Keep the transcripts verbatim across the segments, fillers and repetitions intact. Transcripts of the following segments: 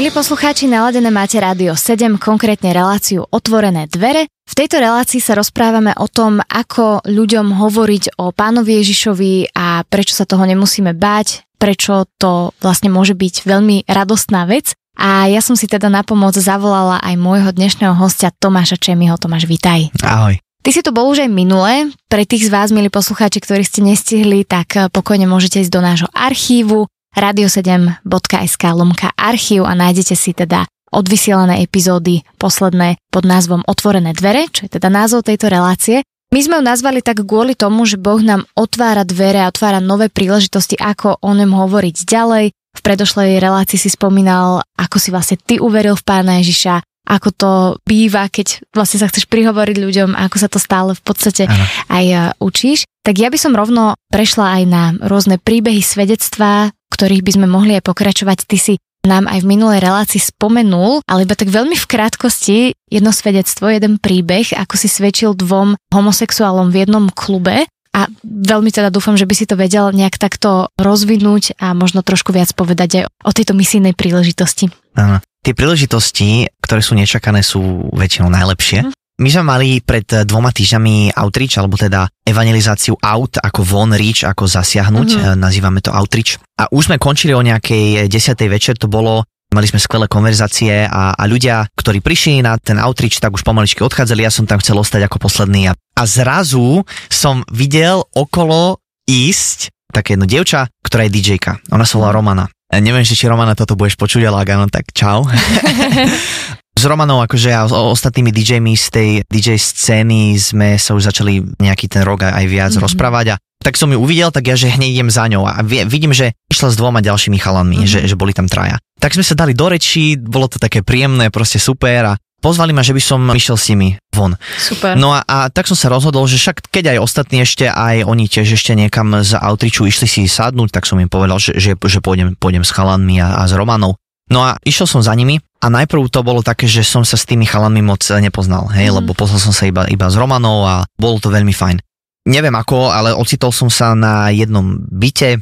Milí poslucháči, naladené máte Rádio sedem, konkrétne reláciu Otvorené dvere. V tejto relácii sa rozprávame o tom, ako ľuďom hovoriť o Pánovi Ježišovi a prečo sa toho nemusíme báť, prečo to vlastne môže byť veľmi radostná vec. A ja som si teda na pomoc zavolala aj môjho dnešného hostia Tomáša Čemiho. Tomáš, vitaj. Ahoj. Ty si tu bol už aj minule. Pre tých z vás, milí poslucháči, ktorí ste nestihli, tak pokojne môžete ísť do nášho archívu radio sedem bodka es ká lomka archív a nájdete si teda odvysielané epizódy posledné pod názvom Otvorené dvere, čo je teda názov tejto relácie. My sme ju nazvali tak kvôli tomu, že Boh nám otvára dvere a otvára nové príležitosti, ako o ňom hovoriť ďalej. V predošlej relácii si spomínal, ako si vlastne ty uveril v Pána Ježiša, ako to býva, keď vlastne sa chceš prihovoriť ľuďom, ako sa to stále v podstate ano. aj učíš. Tak ja by som rovno prešla aj na rôzne príbehy, svedectvá, ktorých by sme mohli aj pokračovať. Ty si nám aj v minulej relácii spomenul, ale iba tak veľmi v krátkosti jedno svedectvo, jeden príbeh, ako si svedčil dvom homosexuálom v jednom klube a veľmi teda dúfam, že by si to vedel nejak takto rozvinúť a možno trošku viac povedať aj o tejto misijnej príležitosti. Áno. Tie príležitosti, ktoré sú nečakané, sú väčšinou najlepšie. Hm. My sme mali pred dvoma týždňami outreach, alebo teda evangelizáciu out, ako von, reach, ako zasiahnuť, mm-hmm. nazývame to outreach. A už sme končili o nejakej desiatej večer, to bolo, mali sme skvelé konverzácie a, a ľudia, ktorí prišli na ten outreach, tak už pomaličky odchádzali, ja som tam chcel ostať ako posledný. A, a zrazu som videl okolo ísť také jedno dievča, ktorá je dý džejka. Ona sa volá Romana. Neviem, či Romana toto budeš počuť, ale ak áno, tak čau. S Romanou akože a ostatnými dí džejmi z tej dí džej scény sme sa už začali nejaký ten rok aj viac mm-hmm. rozprávať a tak som ju uvidel, tak ja že hneď idem za ňou a vidím, že išla s dvoma ďalšími chalanmi, mm-hmm. že, že boli tam traja. Tak sme sa dali do rečí, bolo to také príjemné, proste super a pozvali ma, že by som išiel s nimi von. Super. No a, a tak som sa rozhodol, že však keď aj ostatní ešte, aj oni tiež ešte niekam z outreachu išli si sadnúť, tak som im povedal, že, že, že pôjdem, pôjdem s chalanmi a, a s Romanou. No a išiel som za nimi a najprv to bolo také, že som sa s tými chalanmi moc nepoznal, hej, mm. lebo poznal som sa iba, iba s Romanou a bolo to veľmi fajn. Neviem ako, ale ocitol som sa na jednom byte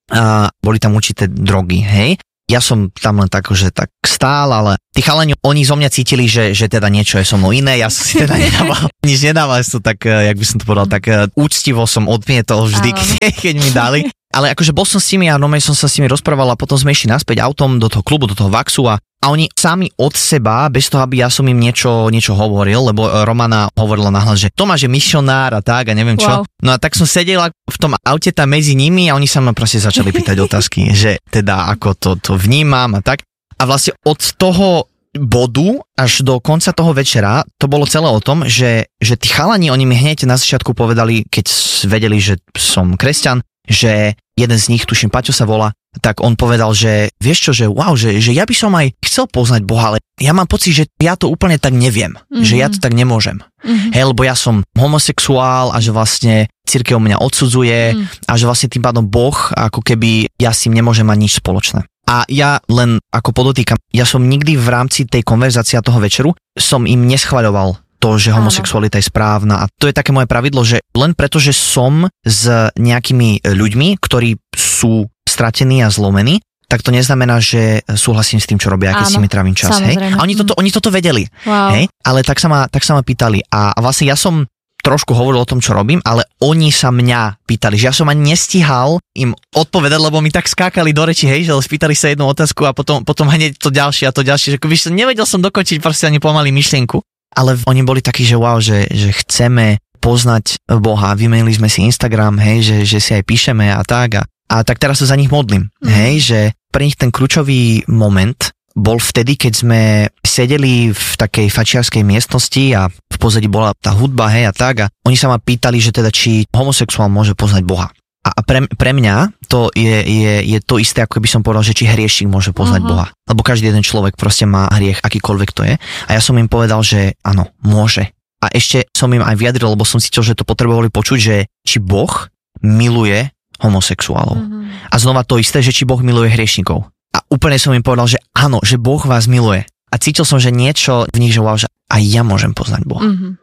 a boli tam určité drogy, hej. Ja som tam len tak, že tak stál, ale tí chalani, oni zo mňa cítili, že, že teda niečo je so mnou iné, ja som si teda nedával, nič nedával, to tak, jak by som to povedal, tak úctivo som odmietol vždy, keď mi dali. Ale akože bol som s nimi a normálne som sa s nimi rozprával a potom sme išli naspäť autom do toho klubu, do toho Vaxu a, a oni sami od seba, bez toho, aby ja som im niečo, niečo hovoril, lebo Romana hovorila nahlas, že Tomáš je misionár a tak a neviem čo. Wow. No a tak som sedela v tom aute tam medzi nimi a oni sa ma proste začali pýtať otázky, že teda ako to, to vnímam a tak. A vlastne od toho bodu až do konca toho večera to bolo celé o tom, že, že tí chalani, oni mi hneď na začiatku povedali, keď vedeli, že som kresťan, že jeden z nich, tuším, Paťo sa volá, tak on povedal, že vieš čo, že wow, že, že ja by som aj chcel poznať Boha, ale ja mám pocit, že ja to úplne tak neviem, mm-hmm. že ja to tak nemôžem. Mm-hmm. Hej, lebo ja som homosexuál a že vlastne cirkev mňa odsudzuje mm. a že vlastne tým pádom Boh, ako keby ja s tým nemôžem mať nič spoločné. A ja len ako podotýkam, ja som nikdy v rámci tej konverzácie a toho večeru som im neschvaľoval to, že homosexualita je správna a to je také moje pravidlo, že len preto, že som s nejakými ľuďmi, ktorí sú stratení a zlomení, tak to neznamená, že súhlasím s tým, čo robia, keď si mi trávim čas. Hej? A oni toto, oni toto vedeli, wow. hej? Ale tak sa, ma, tak sa ma pýtali a vlastne ja som trošku hovoril o tom, čo robím, ale oni sa mňa pýtali, že ja som ani nestíhal im odpovedať, lebo mi tak skákali do reči, hej, že spýtali sa jednu otázku a potom, potom hneď to ďalšie a to ďalšie, že víš, nevedel som dokončiť proste ani pomaly myšlienku. Ale oni boli takí, že wow, že, že chceme poznať Boha, vymenili sme si Instagram, hej, že, že si aj píšeme a tak a, a tak teraz sa za nich modlím, mm. hej, že pre nich ten kľúčový moment bol vtedy, keď sme sedeli v takej fačiarskej miestnosti a v pozadí bola tá hudba, hej, a tak a oni sa ma pýtali, že teda či homosexuál môže poznať Boha. A pre, pre mňa to je, je, je to isté, ako by som povedal, že či hriešnik môže poznať uh-huh. Boha. Lebo každý jeden človek proste má hriech, akýkoľvek to je. A ja som im povedal, že áno, môže. A ešte som im aj vyjadril, lebo som cítil, že to potrebovali počuť, že či Boh miluje homosexuálov. Uh-huh. A znova to isté, že či Boh miluje hriešnikov. A úplne som im povedal, že áno, že Boh vás miluje. A cítil som, že niečo v nich, že wow, že aj ja môžem poznať Boha. Uh-huh.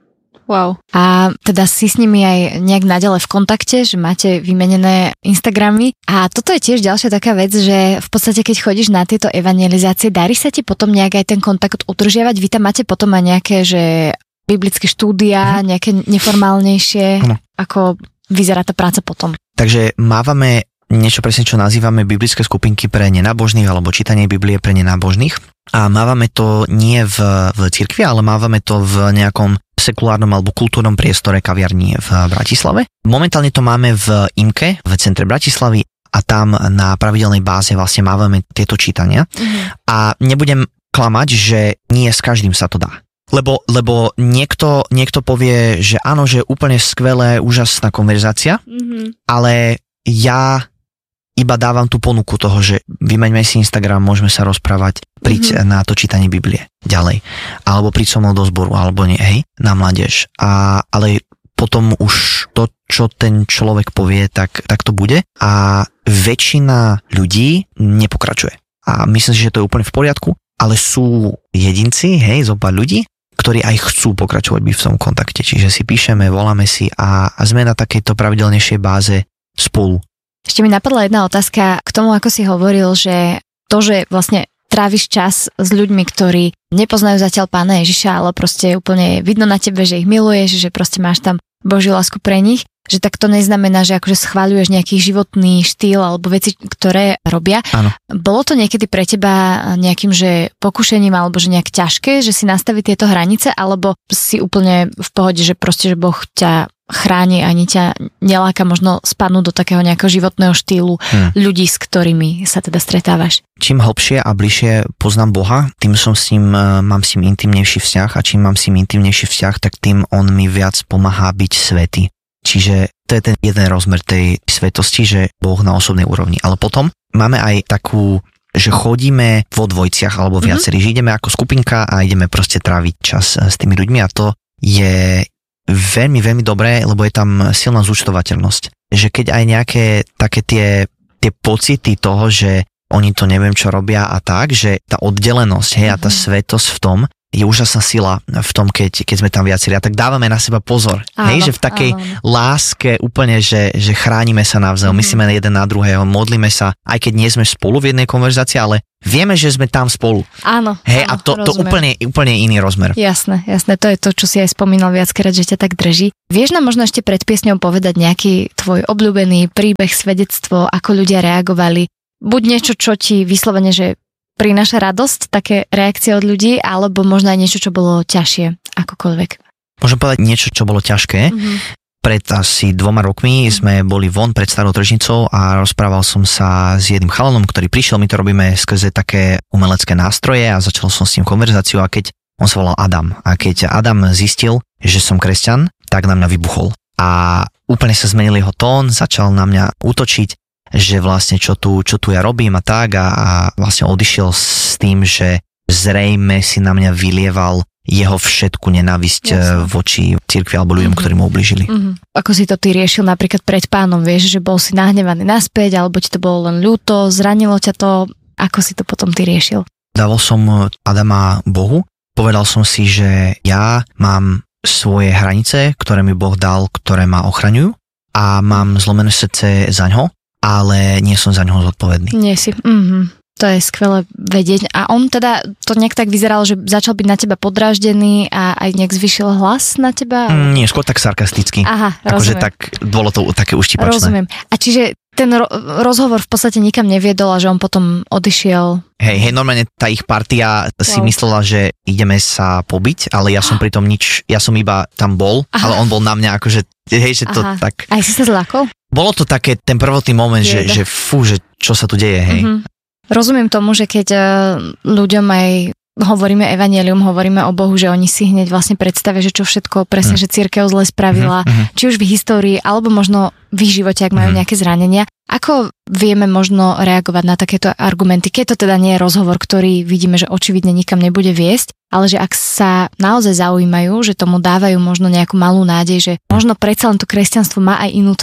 wow. A teda si s nimi aj nejak naďalej v kontakte, že máte vymenené Instagramy. A toto je tiež ďalšia taká vec, že v podstate keď chodíš na tieto evangelizácie, darí sa ti potom nejak aj ten kontakt udržiavať? Vy tam máte potom aj nejaké, že biblické štúdia, nejaké neformálnejšie, ano. Ako vyzerá tá práca potom? Takže mávame niečo presne, čo nazývame biblické skupinky pre nenábožných alebo čítanie Biblie pre nenábožných. A mávame to nie v, v cirkvi, ale mávame to v nejakom sekulárnom alebo kultúrnom priestore kaviarní v Bratislave. Momentálne to máme v IMKE, v centre Bratislavy a tam na pravidelnej báze vlastne mávame tieto čítania. Mhm. A nebudem klamať, že nie s každým sa to dá. Lebo, lebo niekto, niekto povie, že áno, že úplne skvelé, úžasná konverzácia, mm-hmm. ale ja iba dávam tú ponuku toho, že vymeňme si Instagram, môžeme sa rozprávať, príď mm-hmm. na to čítanie Biblie ďalej. Alebo príď so mnou do zboru, alebo nie, hej, na mládež. A, ale potom už to, čo ten človek povie, tak, tak to bude. A väčšina ľudí nepokračuje. A myslím si, že to je úplne v poriadku, ale sú jedinci, hej, zo pár ľudí, ktorí aj chcú pokračovať byť v tom kontakte. Čiže si píšeme, voláme si a, a sme na takejto pravidelnejšej báze spolu. Ešte mi napadla jedna otázka k tomu, ako si hovoril, že to, že vlastne tráviš čas s ľuďmi, ktorí nepoznajú zatiaľ Pána Ježiša, ale proste úplne vidno na tebe, že ich miluješ, že proste máš tam Božiu lásku pre nich, že tak to neznamená, že akože schvaľuješ nejaký životný štýl alebo veci, ktoré robia. Áno. Bolo to niekedy pre teba nejakým, že pokušením alebo že nejak ťažké, že si nastaviť tieto hranice, alebo si úplne v pohode, že proste, že Boh ťa chráni, ani ťa neláka možno spadnúť do takého nejakého životného štýlu hmm. ľudí, s ktorými sa teda stretávaš? Čím hlbšie a bližšie poznám Boha, tým som s ním, mám s ním intimnejší vzťah a čím mám s ním intimnejší vzťah, tak tým on mi viac pomáha byť svätý. Čiže to je ten jeden rozmer tej svetosti, že Boh na osobnej úrovni. Ale potom máme aj takú, že chodíme vo dvojciach alebo viacerí, mm-hmm. že ideme ako skupinka a ideme proste tráviť čas s tými ľuďmi a to je veľmi, veľmi dobré, lebo je tam silná zúčtovateľnosť. Že keď aj nejaké také tie, tie pocity toho, že oni to neviem čo robia a tak, že tá oddelenosť, hej, mm-hmm. a tá svetosť v tom je úžasná sila v tom, keď, keď sme tam viacerí. A tak dávame na seba pozor. Áno, hej, že v takej áno. láske úplne, že, že chránime sa navzájom, mm-hmm. myslíme na jeden na druhého, modlíme sa, aj keď nie sme spolu v jednej konverzácii, ale vieme, že sme tam spolu. Áno. Hej, áno, a to, to úplne, úplne iný rozmer. Jasné, jasné, to je to, čo si aj spomínal viackrát, že ťa tak drží. Vieš nám možno ešte pred piesňou povedať nejaký tvoj obľúbený príbeh, svedectvo, ako ľudia reagovali? Buď niečo, čo ti vyslovene, že prináša radosť, také reakcie od ľudí, alebo možno aj niečo, čo bolo ťažšie, akokoľvek. Môžem povedať niečo, čo bolo ťažké. Mm-hmm. Pred asi dvoma rokmi sme boli von pred Starou tržnicou a rozprával som sa s jedným chalanom, ktorý prišiel, my to robíme skrze také umelecké nástroje a začal som s ním konverzáciu a keď on sa volal Adam a keď Adam zistil, že som kresťan, tak na mňa vybuchol. A úplne sa zmenil jeho tón, začal na mňa útočiť, že vlastne čo tu, čo tu ja robím a tak a, a vlastne odišiel s tým, že zrejme si na mňa vylieval jeho všetku nenávisť Jasne. voči cirkvi alebo ľuďom, mm-hmm. ktorí mu ublížili. Mm-hmm. Ako si to ty riešil napríklad pred Pánom, vieš, že bol si nahnevaný naspäť, alebo ti to bolo len ľúto, zranilo ťa to, ako si to potom ty riešil? Dával som Adama Bohu, povedal som si, že ja mám svoje hranice, ktoré mi Boh dal, ktoré ma ochraňujú a mám zlomené srdce zaňho, ale nie som za ňoho zodpovedný. Nie si. Mhm. To je skvelé vedieť. A on teda, to nejak tak vyzeralo, že začal byť na teba podráždený a aj nejak zvyšil hlas na teba? Mm, nie, skôr tak sarkasticky. Aha, akože tak, bolo to také uštipačné. Rozumiem. A čiže ten ro- rozhovor v podstate nikam neviedol a že on potom odišiel? Hej, hej, normálne tá ich partia wow. si myslela, že ideme sa pobiť, ale ja som pritom nič, ja som iba tam bol, Aha. ale on bol na mňa akože, hej, že to Aha. tak... Aj si sa zľakol? Bolo to také, ten prvotný moment, že, že fú, že čo sa tu deje, hej. Mm-hmm. Rozumiem tomu, že keď ľuďom aj hovoríme evanjelium, hovoríme o Bohu, že oni si hneď vlastne predstavia, že čo všetko presne, mm. že cirkev zle spravila, mm-hmm. či už v histórii, alebo možno v ich živote, ak majú mm. nejaké zranenia. Ako vieme možno reagovať na takéto argumenty, keď to teda nie je rozhovor, ktorý vidíme, že očividne nikam nebude viesť, ale že ak sa naozaj zaujímajú, že tomu dávajú možno nejakú malú nádej, že možno predsa len to kresťanstvo má aj inú tvár,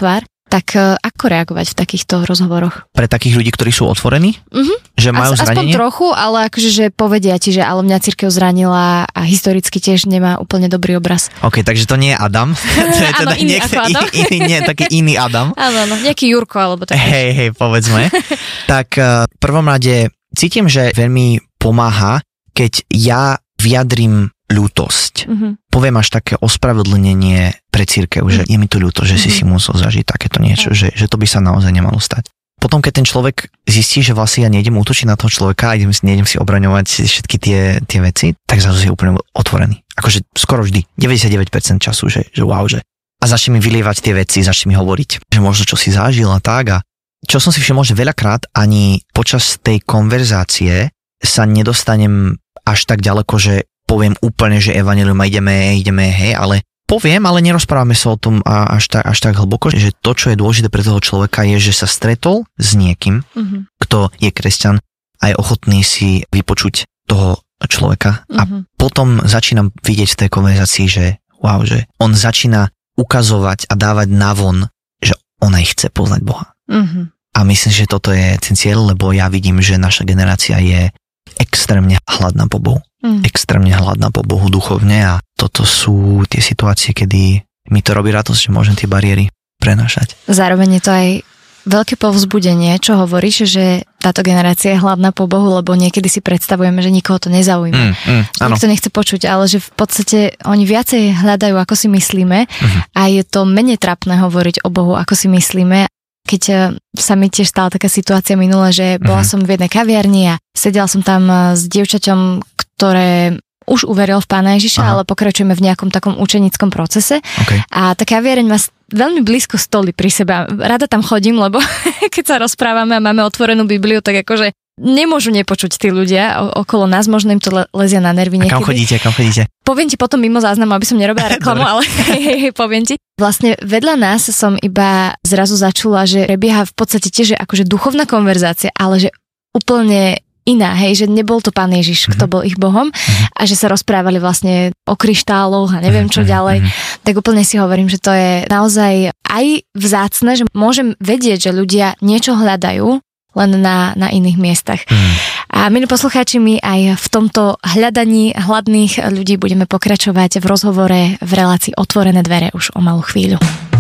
Tak ako reagovať v takýchto rozhovoroch? Pre takých ľudí, ktorí sú otvorení? Uh-huh. Že majú As, zranenie? Aspoň trochu, ale akože, že povedia ti, že ale mňa cirkev zranila a historicky tiež nemá úplne dobrý obraz. OK, takže to nie je Adam. To je teda áno, iný ako Adam. Iný, nie, taký iný Adam. Áno, áno, nejaký Jurko, alebo tak. Hej, hej, povedzme. Tak v prvom rade cítim, že veľmi pomáha, keď ja vyjadrím ľútosť. Uh-huh. Poviem až také ospravedlnenie pre cirkev, že je mi to ľúto, že uh-huh. si si musel zažiť takéto niečo, uh-huh. že, že to by sa naozaj nemalo stať. Potom, keď ten človek zistí, že vlastne ja nejdem útočiť na toho človeka a nejdem si obraňovať všetky tie, tie veci, tak zrazu je úplne otvorený. Akože skoro vždy, deväťdesiatdeväť percent času, že, že wow, že a začne mi vylievať tie veci, začne mi hovoriť, že možno čo si zažil a tak a čo som si všimol, že veľakrát ani počas tej konverzácie sa nedostanem až tak ďaleko, že poviem úplne, že evanjelium a ideme, ideme, hej, ale poviem, ale nerozprávame sa o tom až tak, až tak hlboko, že to, čo je dôležité pre toho človeka, je, že sa stretol s niekým, mm-hmm. kto je kresťan a je ochotný si vypočuť toho človeka mm-hmm. a potom začínam vidieť v tej konverzácii, že wow, že on začína ukazovať a dávať navon, že on aj chce poznať Boha. Mm-hmm. A myslím, že toto je ten cieľ, lebo ja vidím, že naša generácia je extrémne hladná po Bohu. Mm. Extrémne hladná po Bohu duchovne a toto sú tie situácie, kedy mi to robí radosť, že môžem tie bariéry prenášať. Zároveň je to aj veľké povzbudenie, čo hovoríš, že táto generácia je hladná po Bohu, lebo niekedy si predstavujeme, že nikoho to nezaujíma. Mm, mm, Nikto nechce počuť, ale že v podstate oni viacej hľadajú, ako si myslíme mm. a je to menej trápne hovoriť o Bohu, ako si myslíme. Keď sa mi tiež stala taká situácia minule, že bola mm. som v jednej kaviarni a sedela som tam s dievčaťom, ktoré už uveril v Pána Ježiša, Aha. ale pokračujeme v nejakom takom učenickom procese. Okay. A tá kaviareň má veľmi blízko stoly pri sebe. Rada tam chodím, lebo keď sa rozprávame a máme otvorenú Bibliu, tak akože nemôžu nepočuť tí ľudia okolo nás, možno im to le- lezia na nervy niekedy. A kam chodíte, kam chodíte? Poviem ti potom mimo záznamu, aby som nerobila reklamu, ale hej, hej, poviem ti. Vlastne vedľa nás som iba zrazu začula, že prebieha v podstate tiež akože duchovná konverzácia, ale že úplne iná, hej, že nebol to Pán Ježiš, mm-hmm. kto bol ich Bohom mm-hmm. a že sa rozprávali vlastne o kryštáloch a neviem čo ďalej. Mm-hmm. Tak úplne si hovorím, že to je naozaj aj vzácne, že môžem vedieť, že ľudia niečo hľadajú len na, na iných miestach. Mm. A milí poslucháči, my aj v tomto hľadaní hladných ľudí budeme pokračovať v rozhovore v relácii Otvorené dvere už o malú chvíľu.